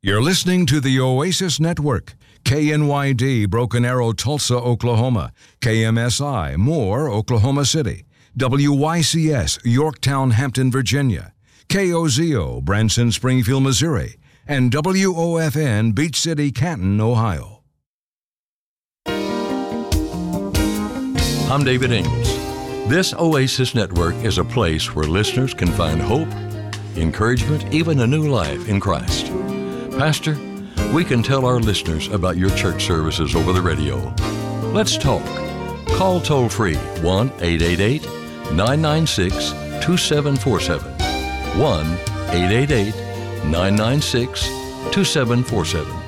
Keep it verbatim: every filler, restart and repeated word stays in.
You're listening to the Oasis Network. K N Y D, Broken Arrow, Tulsa, Oklahoma. K M S I, Moore, Oklahoma City. W Y C S, Yorktown, Hampton, Virginia. K O Z O, Branson, Springfield, Missouri. And W O F N, Beach City, Canton, Ohio. I'm David Ingles. This Oasis Network is a place where listeners can find hope, encouragement, even a new life in Christ. Pastor, we can tell our listeners about your church services over the radio. Let's talk. Call toll-free one eight eight eight, nine nine six, two seven four seven. one eight eight eight, nine nine six, two seven four seven.